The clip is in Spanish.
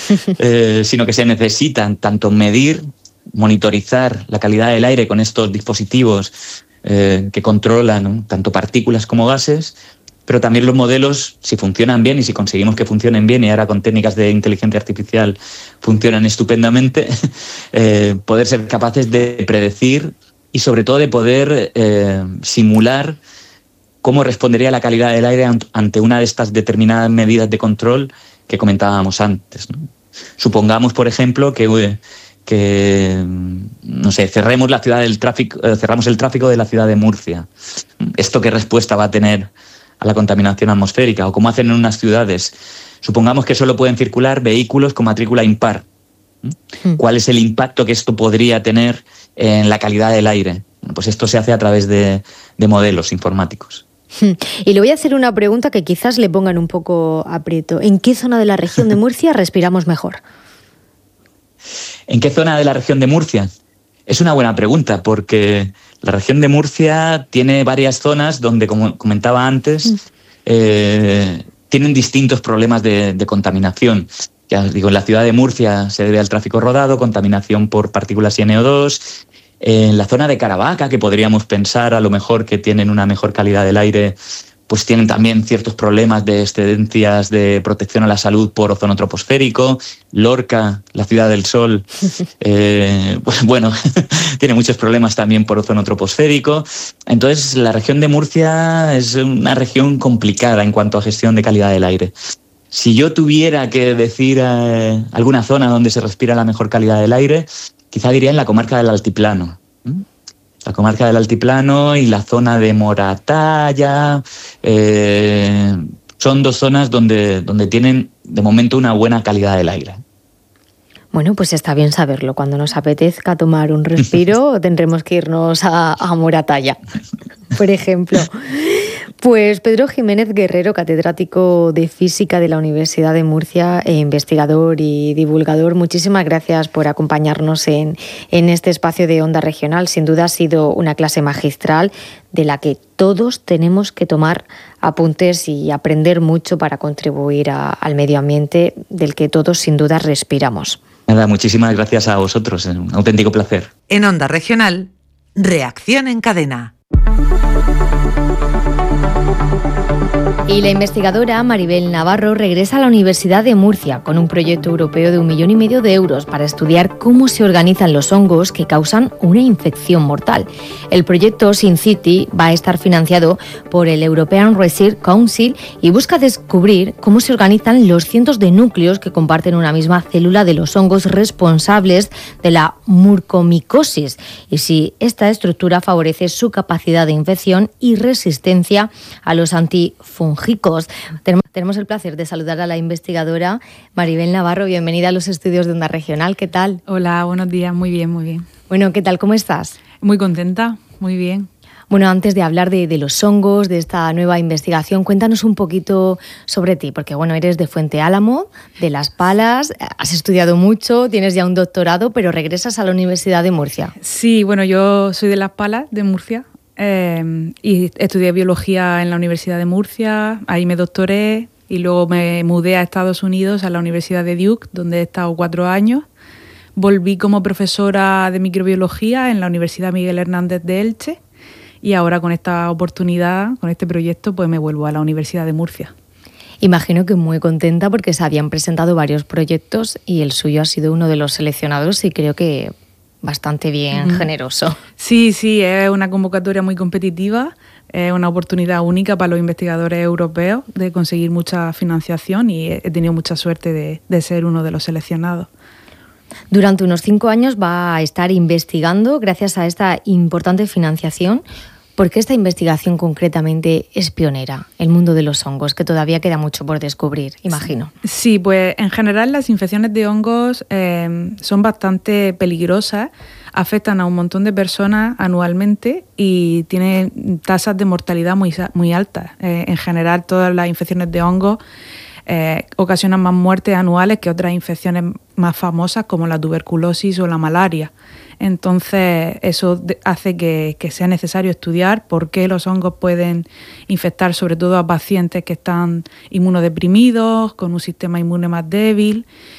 sino que se necesitan tanto medir, monitorizar la calidad del aire con estos dispositivos que controlan, ¿no?, tanto partículas como gases, pero también los modelos, si funcionan bien y si conseguimos que funcionen bien, y ahora con técnicas de inteligencia artificial funcionan estupendamente, poder ser capaces de predecir y sobre todo de poder simular cómo respondería la calidad del aire ante una de estas determinadas medidas de control que comentábamos antes, ¿no? Supongamos, por ejemplo, que no sé, cerramos el tráfico de la ciudad de Murcia. ¿Esto qué respuesta va a tener a la contaminación atmosférica? O como hacen en unas ciudades. Supongamos que solo pueden circular vehículos con matrícula impar. ¿Cuál es el impacto que esto podría tener en la calidad del aire? Pues esto se hace a través de modelos informáticos. Y le voy a hacer una pregunta que quizás le pongan un poco aprieto. ¿En qué zona de la región de Murcia respiramos mejor? ¿En qué zona de la región de Murcia? Es una buena pregunta, porque la región de Murcia tiene varias zonas donde, como comentaba antes, tienen distintos problemas de contaminación. Ya os digo, en la ciudad de Murcia se debe al tráfico rodado, contaminación por partículas y NO2. En la zona de Caravaca, que podríamos pensar a lo mejor que tienen una mejor calidad del aire, pues tienen también ciertos problemas de excedencias de protección a la salud por ozono troposférico. Lorca, la ciudad del sol, pues bueno, tiene muchos problemas también por ozono troposférico. Entonces, la región de Murcia es una región complicada en cuanto a gestión de calidad del aire. Si yo tuviera que decir alguna zona donde se respira la mejor calidad del aire, quizá diría en la comarca del Altiplano. La comarca del Altiplano y la zona de Moratalla son dos zonas donde tienen de momento una buena calidad del aire. Bueno, pues está bien saberlo. Cuando nos apetezca tomar un respiro tendremos que irnos a Moratalla, por ejemplo. Pues Pedro Jiménez Guerrero, catedrático de Física de la Universidad de Murcia e investigador y divulgador, muchísimas gracias por acompañarnos en este espacio de Onda Regional. Sin duda ha sido una clase magistral de la que todos tenemos que tomar apuntes y aprender mucho para contribuir al medio ambiente del que todos sin duda respiramos. Nada, muchísimas gracias a vosotros, es un auténtico placer. En Onda Regional, Reacción en Cadena. Y la investigadora Maribel Navarro regresa a la Universidad de Murcia con un proyecto europeo de 1,5 millones de euros para estudiar cómo se organizan los hongos que causan una infección mortal. El proyecto SynCity va a estar financiado por el European Research Council y busca descubrir cómo se organizan los cientos de núcleos que comparten una misma célula de los hongos responsables de la mucormicosis y si esta estructura favorece su capacidad de infección y resistencia a los antifúngicos. Tenemos el placer de saludar a la investigadora Maribel Navarro. Bienvenida a los estudios de Onda Regional. ¿Qué tal? Hola, buenos días. Muy bien, muy bien. Bueno, ¿qué tal? ¿Cómo estás? Muy contenta, muy bien. Bueno, antes de hablar de los hongos, de esta nueva investigación, cuéntanos un poquito sobre ti, porque bueno, eres de Fuente Álamo, de Las Palas, has estudiado mucho, tienes ya un doctorado, pero regresas a la Universidad de Murcia. Sí, bueno, yo soy de Las Palas, de Murcia, y estudié biología en la Universidad de Murcia, ahí me doctoré y luego me mudé a Estados Unidos, a la Universidad de Duke, donde he estado 4 años. Volví como profesora de microbiología en la Universidad Miguel Hernández de Elche y ahora con esta oportunidad, con este proyecto, pues me vuelvo a la Universidad de Murcia. Imagino que muy contenta porque se habían presentado varios proyectos y el suyo ha sido uno de los seleccionados y creo que bastante bien generoso. Sí, es una convocatoria muy competitiva, es una oportunidad única para los investigadores europeos de conseguir mucha financiación y he tenido mucha suerte de ser uno de los seleccionados. Durante unos 5 años va a estar investigando gracias a esta importante financiación. ¿Por qué esta investigación concretamente es pionera? El mundo de los hongos, que todavía queda mucho por descubrir, imagino. Sí, pues en general las infecciones de hongos son bastante peligrosas, afectan a un montón de personas anualmente y tienen tasas de mortalidad muy altas. En general todas las infecciones de hongos ocasionan más muertes anuales que otras infecciones más famosas como la tuberculosis o la malaria. Entonces eso hace que sea necesario estudiar por qué los hongos pueden infectar sobre todo a pacientes que están inmunodeprimidos, con un sistema inmune más débil